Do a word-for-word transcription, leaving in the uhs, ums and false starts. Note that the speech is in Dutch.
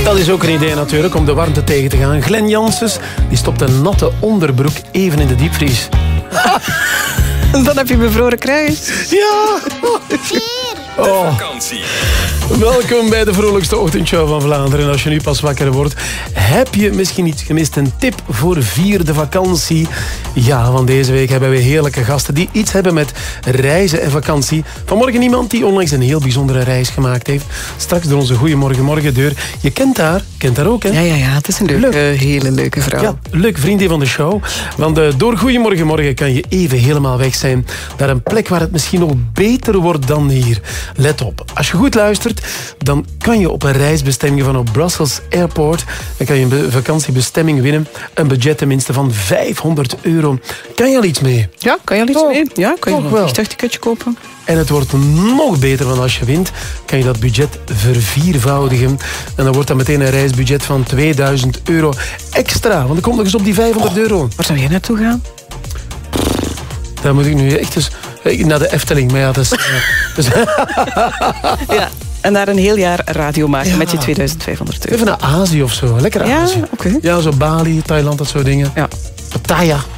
Dat is ook een idee natuurlijk om de warmte tegen te gaan. Glenn Janssens die stopt een natte onderbroek even in de diepvries. Dan heb je bevroren kruis. Ja. Oh. Vakantie. Welkom bij de vrolijkste ochtendshow van Vlaanderen. En als je nu pas wakker wordt, heb je misschien iets gemist. Een tip voor vierde vakantie. Ja, want deze week hebben we heerlijke gasten die iets hebben met reizen en vakantie. Vanmorgen iemand die onlangs een heel bijzondere reis gemaakt heeft. Straks door onze Goeiemorgen Morgen deur. Je kent haar, kent haar ook, hè? Ja, ja, ja. Het is een leuke, Leuk. hele leuke vrouw. Ja, leuk vriendin van de show. Want uh, door Goeiemorgen Morgen kan je even helemaal weg zijn naar een plek waar het misschien nog beter wordt dan hier. Let op, als je goed luistert, dan kan je op een reisbestemming van op Brussels Airport, dan kan je een vakantiebestemming winnen. Een budget tenminste van vijfhonderd euro. Kan je al iets mee? Ja, kan je al iets Toch? mee? Ja, kan je Toch een wel. vliegtuigticketje kopen? En het wordt nog beter, want als je wint, kan je dat budget verviervoudigen. En dan wordt dat meteen een reisbudget van tweeduizend euro extra. Want dan komt nog eens op die vijfhonderd euro. Waar zou jij naartoe gaan? Daar moet ik nu echt eens... Naar de Efteling, maar ja, dat is... uh, dus, Ja. En daar een heel jaar radio maken Ja. met je tweeduizend vijfhonderd euro. even naar Azië of zo. Lekker Ja, Azië. oké. Ja, zo Bali, Thailand, dat soort dingen. Ja. Pattaya.